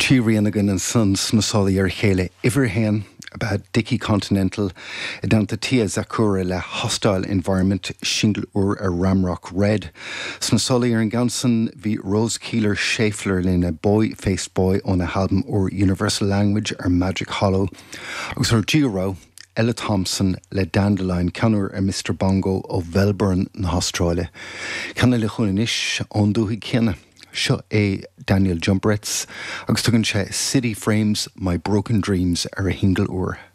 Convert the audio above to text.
Tírianagan and Sons na Solaí ar chéile Iverhéan about Dickey Continental down to Tia Zakura le hostile environment shingle or a Ramrock Red. Sna Solaí ar an Ganson vi Rose Keeler Schaeffler in a boy faced boy on a album or Universal Language or Magic Hollow. Agus ar Giro Ella Thompson le Dandelion Canur a Mr. Bongo of Velburn na Australia. Canna le chunis on dúhi cianna. Seo é Daniel Jumbrets agus tugann sé City Frames My Broken Dreams ar a hingle uair.